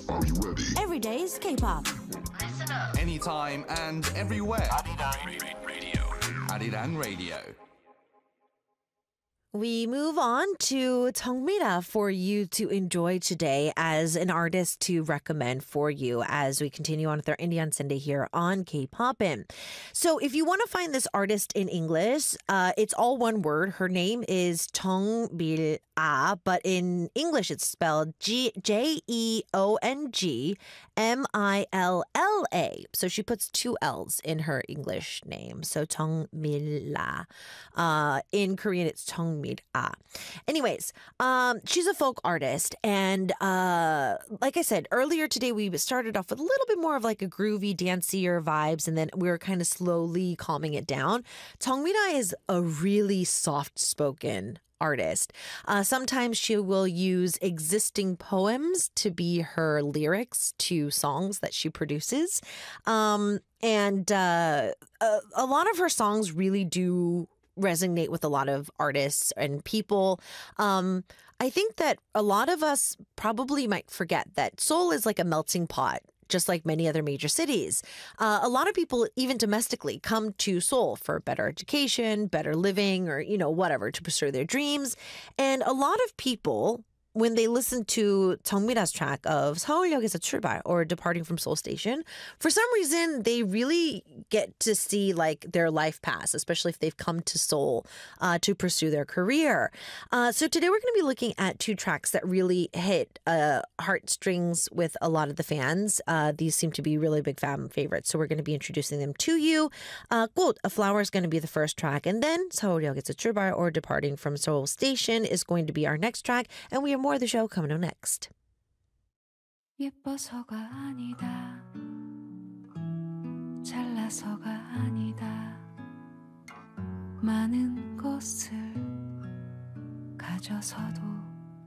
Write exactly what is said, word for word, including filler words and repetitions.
Are you ready? Every day's K-pop. Listen up. Anytime and everywhere. Arirang Radio. Arirang Radio. We move on to Tongmira for you to enjoy today as an artist to recommend for you as we continue on with our Indian Sunday here on K-Popin'. So if you want to find this artist in English, uh, it's all one word. Her name is Jeongmil Ah, but in English it's spelled G- J E O N G M I L L A. So she puts two L's in her English name. So Jeongmila. Uh, in Korean, it's Jeongmil Ah. Anyways, um, she's a folk artist. And uh, like I said, earlier today, we started off with a little bit more of like a groovy, dancier vibes. And then we were kind of slowly calming it down. Jeongmira is a really soft-spoken artist. Uh, sometimes she will use existing poems to be her lyrics to songs that she produces. Um, and uh, a, a lot of her songs really do resonate with a lot of artists and people. Um, I think that a lot of us probably might forget that Seoul is like a melting pot, just like many other major cities. Uh, a lot of people, even domestically, come to Seoul for better education, better living, or, you know, whatever, to pursue their dreams. And a lot of people, when they listen to Jeongmira's track of 서울역에서 출발 or Departing from Seoul Station, for some reason, they really get to see like their life pass, especially if they've come to Seoul uh, to pursue their career. Uh, so today we're going to be looking at two tracks that really hit uh, heartstrings with a lot of the fans. Uh, these seem to be really big fan favorites, so we're going to be introducing them to you. Uh, 꽃, A Flower is going to be the first track, and then 서울역에서 출발 or Departing from Seoul Station is going to be our next track, and we have more of the show coming up next. 예뻐서가 아니다 잘나서가 아니다 많은 것을 가져서도